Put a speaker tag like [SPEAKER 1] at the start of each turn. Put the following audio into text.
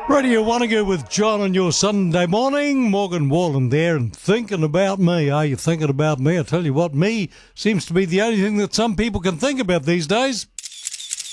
[SPEAKER 1] Radio Wanaka with John on your Sunday morning. Morgan Wallen there and thinking about me. Are you thinking about me? I tell you what, me seems to be the only thing that some people can think about these days.